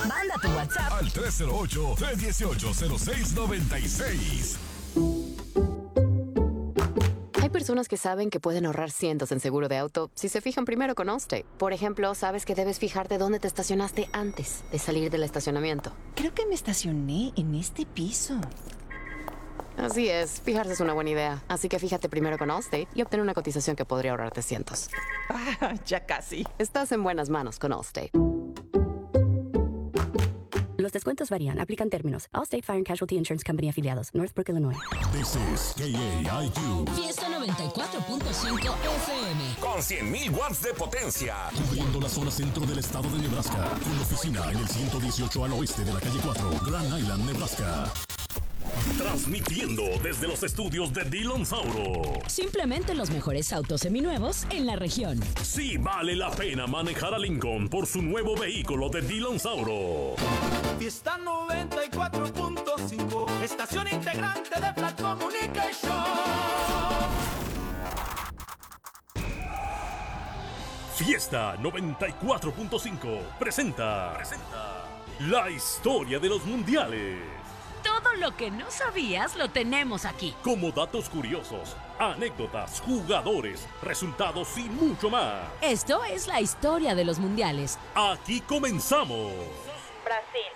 Manda tu WhatsApp al 308-318-0696. Hay personas que saben que pueden ahorrar cientos en seguro de auto si se fijan primero con Allstate. Por ejemplo, sabes que debes fijarte dónde te estacionaste antes de salir del estacionamiento. Creo que me estacioné en este piso. Así es, fijarse es una buena idea. Así que fíjate primero con Allstate y obtén una cotización que podría ahorrarte cientos. Ya casi. Estás en buenas manos con Allstate. Los descuentos varían. Aplican términos. Allstate Fire and Casualty Insurance Company afiliados. Northbrook, Illinois. This is KAIQ. Fiesta 94.5 FM. Con 100.000 watts de potencia. Cubriendo la zona centro del estado de Nebraska. Con oficina en el 118 al oeste de la calle 4, Grand Island, Nebraska. Transmitiendo desde los estudios de Dillon Sauro. Simplemente los mejores autos seminuevos en la región. Sí vale la pena manejar a Lincoln por su nuevo vehículo de Dillon Sauro. Fiesta 94.5, estación integrante de Flat Communication. Fiesta 94.5 presenta la historia de los mundiales. Todo lo que no sabías lo tenemos aquí. Como datos curiosos, anécdotas, jugadores, resultados y mucho más. Esto es la historia de los mundiales. Aquí comenzamos. Brasil,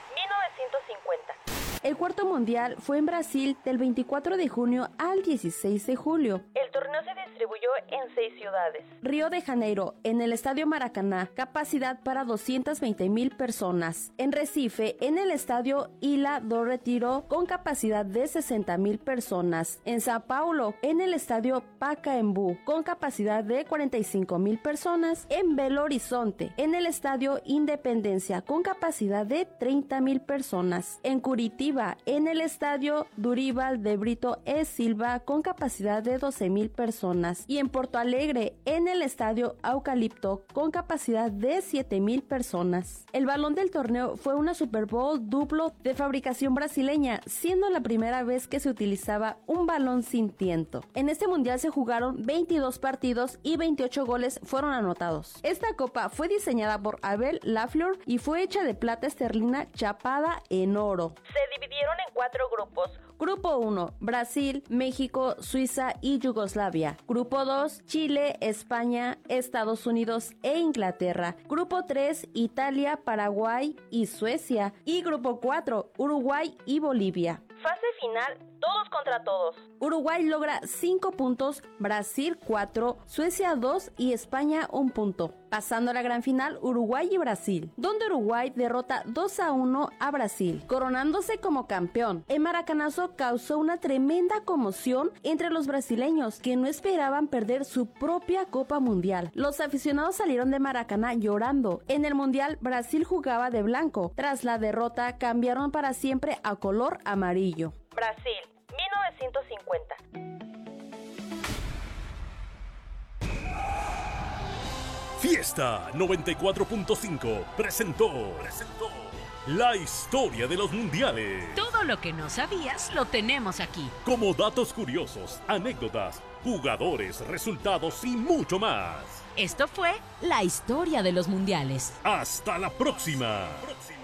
1950. El cuarto mundial fue en Brasil del 24 de junio al 16 de julio. El torneo se distribuyó en 6 ciudades. Río de Janeiro, en el Estadio Maracaná, capacidad para 220,000 personas. En Recife, en el Estadio Ilha do Retiro, con capacidad de 60,000 personas. En Sao Paulo, en el Estadio Pacaembu, con capacidad de 45,000 personas. En Belo Horizonte, en el Estadio Independencia, con capacidad de 30,000 personas. En Curitiba, en el Estadio Dorival de Brito E. Silva, con capacidad de 12,000 personas. Y en Porto Alegre, en el Estadio Eucalipto, con capacidad de 7,000 personas. El balón del torneo fue una Super Bowl duplo de fabricación brasileña, siendo la primera vez que se utilizaba un balón sin tiento. En este mundial se jugaron 22 partidos y 28 goles fueron anotados. Esta copa fue diseñada por Abel Lafleur y fue hecha de plata esterlina chapada en oro. Se dividieron en 4 grupos. Grupo 1, Brasil, México, Suiza y Yugoslavia. Grupo 2, Chile, España, Estados Unidos e Inglaterra. Grupo 3, Italia, Paraguay y Suecia. Y Grupo 4, Uruguay y Bolivia. Fase final, todos contra todos. Uruguay logra 5 puntos, Brasil 4, Suecia 2 y España 1 punto. Pasando a la gran final, Uruguay y Brasil, donde Uruguay derrota 2-1 a Brasil, coronándose como campeón. El maracanazo causó una tremenda conmoción entre los brasileños, que no esperaban perder su propia Copa Mundial. Los aficionados salieron de Maracaná llorando. En el Mundial, Brasil jugaba de blanco. Tras la derrota, cambiaron para siempre a color amarillo. Brasil, 1950. Fiesta 94.5 presentó la historia de los mundiales. Todo lo que no sabías lo tenemos aquí. Como datos curiosos, anécdotas, jugadores, resultados y mucho más. Esto fue la historia de los mundiales. Hasta la próxima.